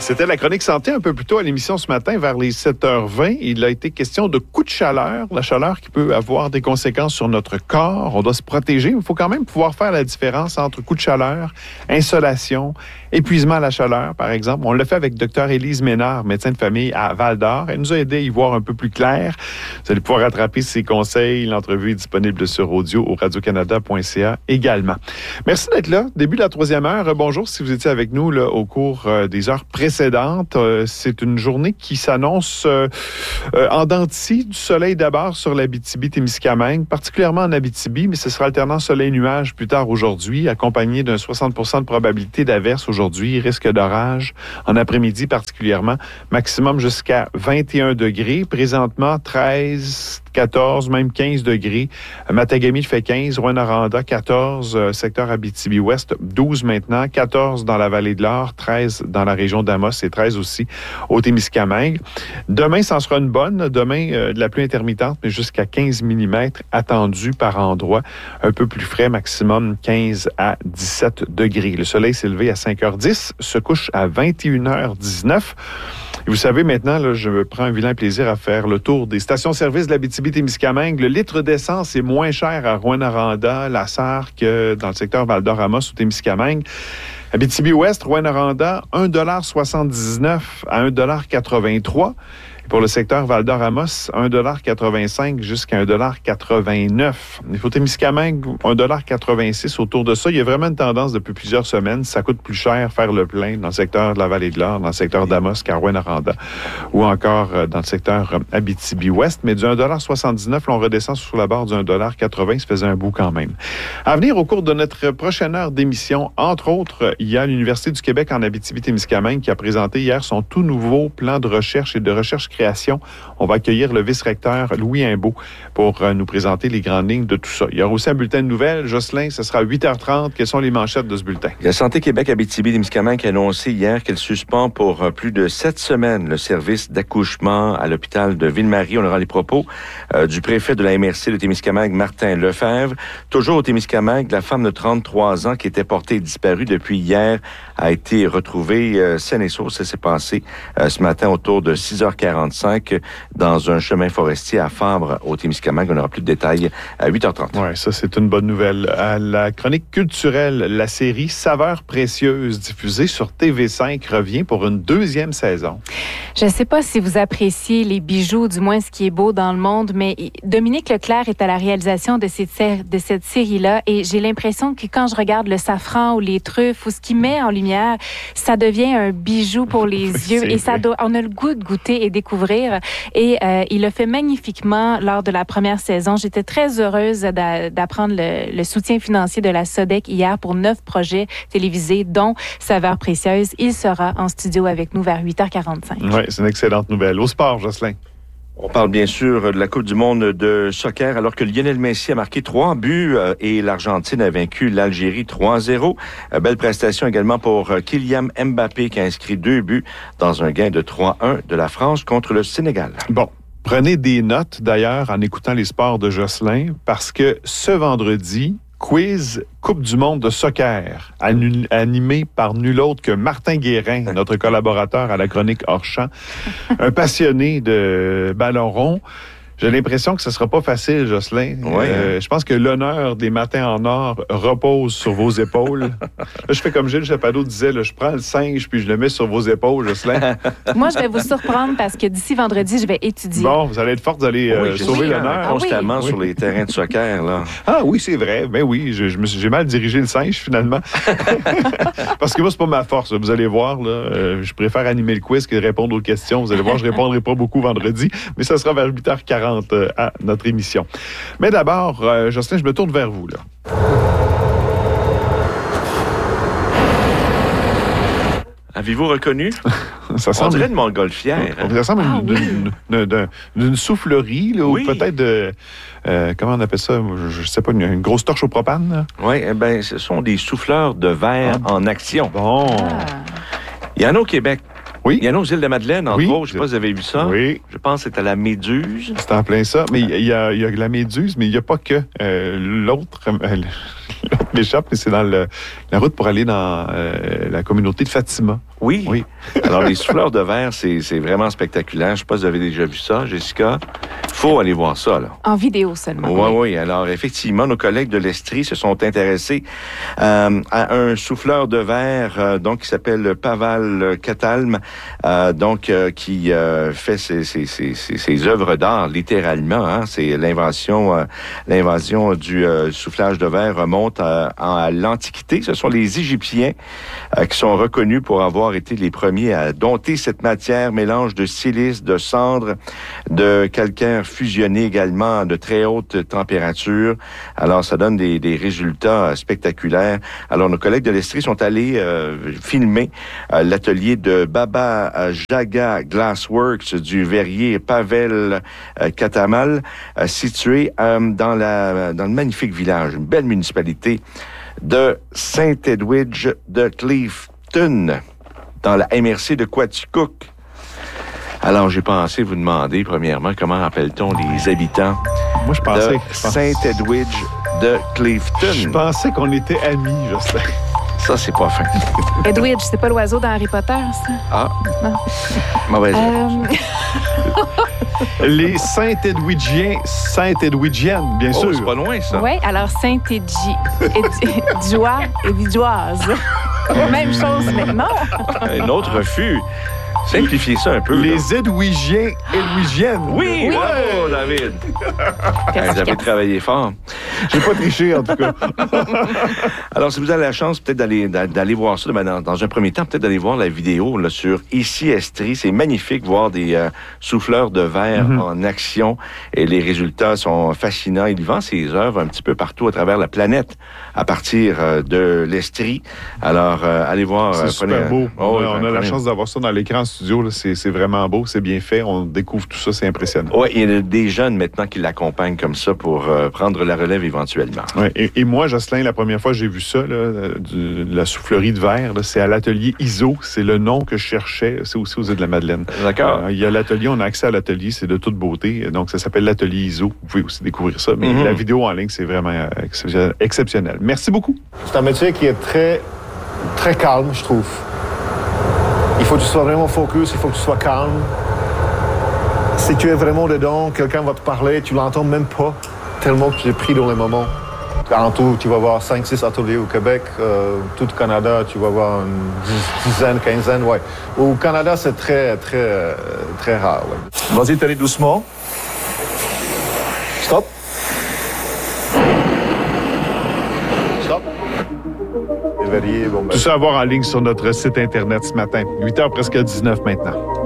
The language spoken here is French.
C'était la chronique santé un peu plus tôt à l'émission ce matin, vers les 7h20. Il a été question de coups de chaleur, la chaleur qui peut avoir des conséquences sur notre corps. On doit se protéger, mais il faut quand même pouvoir faire la différence entre coups de chaleur, insolation, épuisement à la chaleur, par exemple. On l'a fait avec Dr Élise Ménard, médecin de famille à Val-d'Or. Elle nous a aidé à y voir un peu plus clair. Vous allez pouvoir rattraper ses conseils. L'entrevue est disponible sur audio au radiocanada.ca également. Merci d'être là. Début de la 3e heure. Bonjour si vous étiez avec nous là, au cours des heures précédentes. C'est une journée qui s'annonce en dents de scie, du soleil d'abord sur l'Abitibi-Témiscamingue, particulièrement en Abitibi, mais ce sera alternant soleil-nuage plus tard aujourd'hui, accompagné d'un 60% de probabilité d'averse aujourd'hui, risque d'orage en après-midi particulièrement, maximum jusqu'à 21 degrés, présentement 13, 14, même 15 degrés. Matagami fait 15, Rouyn-Noranda 14, secteur Abitibi-Ouest 12 maintenant, 14 dans la vallée de l'Or, 13 dans la région d'Amos et 13 aussi au Témiscamingue. Demain, ça en sera une bonne. Demain, de la pluie intermittente, mais jusqu'à 15 mm attendu par endroit. Un peu plus frais, maximum 15 à 17 degrés. Le soleil s'est levé à 5h10, se couche à 21h19. Et vous savez, maintenant, là, je prends un vilain plaisir à faire le tour des stations-service de l'Abitibi-Témiscamingue. Le litre d'essence est moins cher à Rouyn-Noranda, La Sarre, que dans le secteur Val-d'Or-Amos ou Témiscamingue. Abitibi-Ouest, Rouyn-Noranda, 1,79 $ à 1,83 $. Pour le secteur Val-d'Or-Amos, 1,85 $ jusqu'à 1,89 $. Il faut Témiscamingue, 1,86 $ autour de ça. Il y a vraiment une tendance depuis plusieurs semaines. Ça coûte plus cher faire le plein dans le secteur de la Vallée de l'Or, dans le secteur d'Amos qu'à Rouyn-Noranda, ou encore dans le secteur Abitibi-Ouest. Mais du 1,79 $, on redescend sur la barre du 1,80 $. Ça faisait un bout quand même. À venir, au cours de notre prochaine heure d'émission, entre autres, il y a l'Université du Québec en Abitibi-Témiscamingue qui a présenté hier son tout nouveau plan de recherche et de recherche-création. On va accueillir le vice-recteur Louis Imbeau pour nous présenter les grandes lignes de tout ça. Il y aura aussi un bulletin de nouvelles. Jocelyn, ce sera à 8h30. Quelles sont les manchettes de ce bulletin? La Santé Québec Abitibi-Témiscamingue a annoncé hier qu'elle suspend pour plus de 7 semaines le service d'accouchement à l'hôpital de Ville-Marie. On aura les propos du préfet de la MRC de Témiscamingue, Martin Lefebvre. Toujours au Témiscamingue, la femme de 33 ans qui était portée et disparue depuis hier a été retrouvée saine et sauve. Ça s'est passé ce matin autour de 6h45 dans un chemin forestier à Fabre, au Témiscamingue. On aura plus de détails à 8h30. Oui, ça, c'est une bonne nouvelle. À la chronique culturelle, la série Saveurs précieuses, diffusée sur TV5, revient pour une 2e saison. Je ne sais pas si vous appréciez les bijoux, du moins ce qui est beau dans le monde, mais Dominique Leclerc est à la réalisation de cette série-là et j'ai l'impression que quand je regarde le safran ou les truffes ou ce qu'il met en lumière, ça devient un bijou pour les yeux et on a le goût de goûter et découvrir. Et il le fait magnifiquement lors de la première saison. J'étais très heureuse d'apprendre le soutien financier de la SODEC hier pour 9 projets télévisés, dont Saveurs précieuses. Il sera en studio avec nous vers 8h45. Oui, c'est une excellente nouvelle. Au sport, Jocelyn. On parle bien sûr de la Coupe du monde de soccer, alors que Lionel Messi a marqué 3 buts et l'Argentine a vaincu l'Algérie 3-0. Belle prestation également pour Kylian Mbappé qui a inscrit 2 buts dans un gain de 3-1 de la France contre le Sénégal. Bon. Prenez des notes, d'ailleurs, en écoutant les sports de Jocelyn, parce que ce vendredi, quiz Coupe du monde de soccer, animé par nul autre que Martin Guérin, notre collaborateur à la chronique hors-champ, un passionné de ballon rond. J'ai l'impression que ce ne sera pas facile, Jocelyn. Oui, je pense que l'honneur des matins en or repose sur vos épaules. Là, je fais comme Gilles Chapado disait, là, je prends le singe puis je le mets sur vos épaules, Jocelyn. Moi, je vais vous surprendre parce que d'ici vendredi, je vais étudier. Bon, vous allez être forte, vous allez sauver l'honneur. Constamment sur les terrains de soccer. Là. Ah oui, c'est vrai. Ben oui, j'ai mal dirigé le singe, finalement. Parce que moi, c'est pas ma force. Vous allez voir, là, je préfère animer le quiz que répondre aux questions. Vous allez voir, je répondrai pas beaucoup vendredi, mais ça sera vers 8h40 à notre émission. Mais d'abord, Jocelyn, je me tourne vers vous, là. Avez-vous reconnu? Ça On dirait une montgolfière. Ça ressemble d'une soufflerie, là, oui. Ou peut-être comment on appelle ça? Je ne sais pas, une grosse torche au propane? Oui, ce sont des souffleurs de verre en action. Bon. Il y en a au Québec. Oui. Il y en a aux îles de Madeleine, entre autres. Je ne sais pas si vous avez vu ça. Oui. Je pense que c'est à la Méduse. C'est en plein ça. Mais il y a la Méduse, mais il n'y a pas que. L'autre m'échappe, mais c'est dans la route pour aller dans la communauté de Fatima. Oui. Oui. Alors, les souffleurs de verre, c'est vraiment spectaculaire. Je ne sais pas si vous avez déjà vu ça, Jessica. Il faut aller voir ça, là. En vidéo seulement. Oui. Alors, effectivement, nos collègues de l'Estrie se sont intéressés à un souffleur de verre donc qui s'appelle Paval Catalm, qui fait ses œuvres d'art, littéralement. Hein. C'est l'invention du soufflage de verre remonte à l'Antiquité. Ce sont les Égyptiens qui sont reconnus pour avoir été les premiers à dompter cette matière, mélange de silice, de cendres, de calcaire fusionné également à de très hautes températures. Alors, ça donne des résultats spectaculaires. Alors, nos collègues de l'Estrie sont allés filmer l'atelier de Baba Jaga Glassworks du verrier Pavel Katamal, situé dans le magnifique village, une belle municipalité de Saint-Edwidge de Clifton, dans la MRC de Quaticook. Alors, j'ai pensé vous demander, premièrement, comment appelle-t-on les habitants Moi, je pensais, de Saint-Edwidge de Clifton? Je pensais qu'on était amis, Jocelyn. Ça, c'est pas fin. Edwidge, c'est pas l'oiseau dans Harry Potter, ça? Ah. Non. Mauvaise. Les Saint-Edwidgiens, Saint-Edwidgiennes, bien sûr. C'est pas loin, ça. Oui, alors Saint-Edwidgeois et Edwidgeoise. Même chose, mais non. Un autre refus. Simplifiez ça un peu. Les Edwigiens, Edwigiennes. Oui, bravo, David. Vous avez travaillé fort. J'ai pas triché, en tout cas. Alors, si vous avez la chance peut-être d'aller voir ça, dans un premier temps, peut-être d'aller voir la vidéo là, sur Ici Estrie. C'est magnifique voir des souffleurs de verre en action et les résultats sont fascinants. Il vend ses œuvres un petit peu partout à travers la planète à partir de l'Estrie. Alors, allez voir. C'est super beau. Oh, on a la chance d'avoir ça dans l'écran studio. Là. C'est vraiment beau, c'est bien fait. On découvre tout ça, c'est impressionnant. Oui, il y a des jeunes maintenant qui l'accompagnent comme ça pour prendre la relève éventuellement. Ouais, et moi, Jocelyn, la première fois que j'ai vu ça, là, la soufflerie de verre, là, c'est à l'atelier ISO. C'est le nom que je cherchais. C'est aussi aux Îles-de-la-Madeleine. D'accord. Il y a l'atelier, on a accès à l'atelier, c'est de toute beauté. Donc, ça s'appelle l'atelier ISO. Vous pouvez aussi découvrir ça. Mais la vidéo en ligne, c'est vraiment exceptionnel. Merci beaucoup. C'est un métier qui est très, très calme, je trouve. Il faut que tu sois vraiment focus, il faut que tu sois calme. Si tu es vraiment dedans, quelqu'un va te parler, tu l'entends même pas, tellement que tu es pris dans le moment. En tout, tu vas voir 5-6 ateliers au Québec. Tout le Canada, tu vas voir une dizaine, quinzaine, ouais. Au Canada, c'est très, très, très rare. Ouais. Vas-y, t'allais doucement. Stop. Stop. Tout ça à voir en ligne sur notre site Internet ce matin. 8h presque 19 maintenant.